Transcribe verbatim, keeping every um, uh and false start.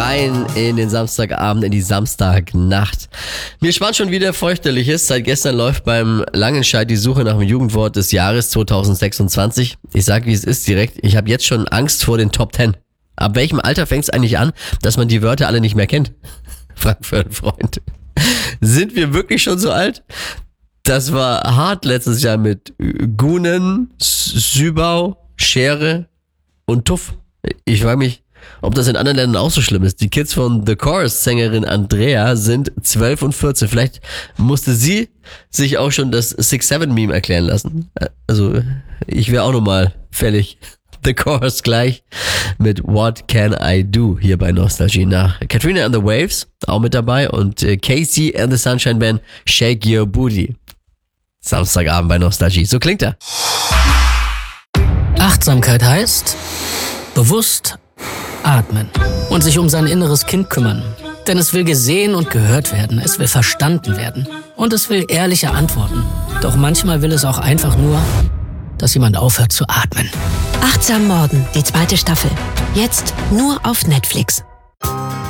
rein in den Samstagabend, in die Samstagnacht. Mir spannt schon wieder fürchterliches. Seit gestern läuft beim Langenscheidt die Suche nach dem Jugendwort des Jahres zwanzig sechsundzwanzig. Ich sag, wie es ist direkt. Ich habe jetzt schon Angst vor den Top Ten. Ab welchem Alter fängt es eigentlich an, dass man die Wörter alle nicht mehr kennt? Frag für einen Freund. Sind wir wirklich schon so alt? Das war hart letztes Jahr mit Gunen, Sübau, Schere und Tuff. Ich frage mich, ob das in anderen Ländern auch so schlimm ist. Die Kids von The Chorus-Sängerin Andrea sind zwölf und vierzehn. Vielleicht musste sie sich auch schon das six seven Meme erklären lassen. Also ich wäre auch nochmal fällig. The Chorus gleich mit What Can I Do hier bei Nostalgie nach. Katrina and the Waves auch mit dabei und Casey and the Sunshine Band Shake Your Booty. Samstagabend bei Nostalgie. So klingt er. Achtsamkeit heißt bewusst atmen und sich um sein inneres Kind kümmern. Denn es will gesehen und gehört werden, es will verstanden werden und es will ehrliche Antworten. Doch manchmal will es auch einfach nur, dass jemand aufhört zu atmen. Achtsam Morden, die zweite Staffel. Jetzt nur auf Netflix.